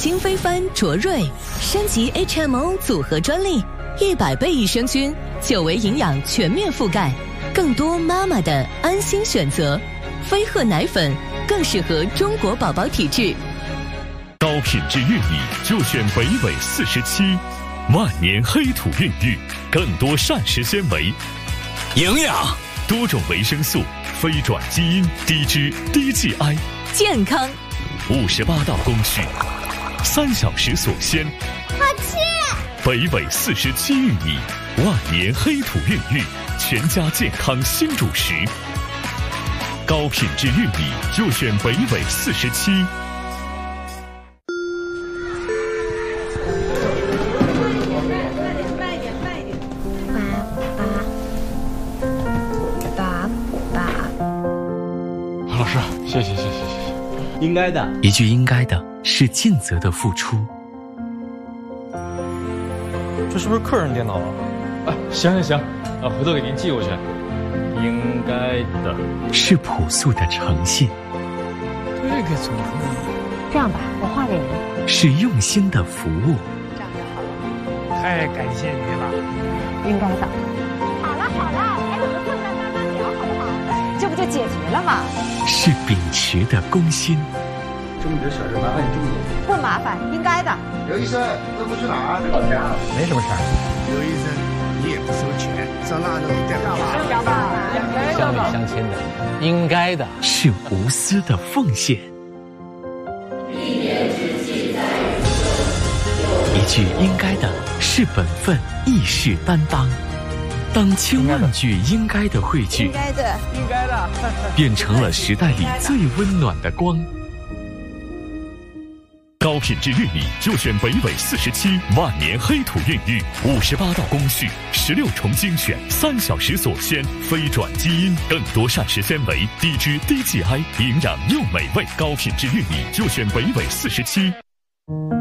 新飞帆卓瑞升级 HMO 组合专利，100倍益生菌，久维营养全面覆盖，更多妈妈的安心选择。飞鹤奶粉更适合中国宝宝体质。 高品质玉米就选北纬47，万年黑土孕育，更多膳食纤维、 营养、 多种维生素、非转基因、低脂、低 GI， 健康。 58道工序，3小时锁鲜。 好吃！ 北纬47玉米，万年黑土孕育，全家健康新主食。高品质玉米就选北纬47。 老师，谢谢。 应该的， 一句应该的是尽责的付出。 这是不是客人电脑啊？啊，行，回头给您寄过去。应该的是朴素的诚信。 这个怎么呢？ 这样吧，我画给您。 是用心的服务。 这样就好了。太感谢您了。 应该的。 好了，还有个困难慢慢聊，好不好？ 这不就解决了吗？ 是秉持的公心。 这么点小事麻烦你这么多。 不麻烦，应该的。 刘医生，这不去哪儿？老家。 没什么事儿。 刘医生，你也不收钱，上那里带我去。 乡里乡亲的，应该的。 是无私的奉献。一句应该的是本分，义士担当。当千万句应该的汇聚， 应该的， 变成了时代里最温暖的光。 高品质玉米就选北纬47，万年黑土孕育，58道工序，16重精选，3小时锁鲜，非转基因，更多膳食纤维，低脂低 GI， 营养又美味。高品质玉米就选北纬47。